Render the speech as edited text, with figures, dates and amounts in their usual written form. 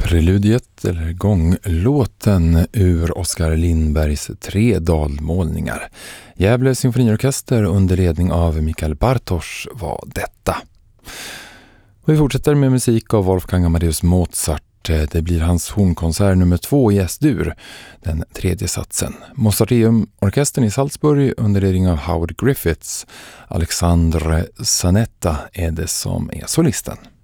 Preludiet eller gånglåten ur Oskar Lindbergs 3 dalmålningar. Gävle symfoniorkester under ledning av Mikael Bartosz var detta. Och vi fortsätter med musik av Wolfgang Amadeus Mozart. Det blir hans hornkonsert nummer 2 i S-dur, den 3:e satsen. Mozarteum-orkestern i Salzburg under ledning av Howard Griffiths. Alexandre Sanetta är det som är solisten.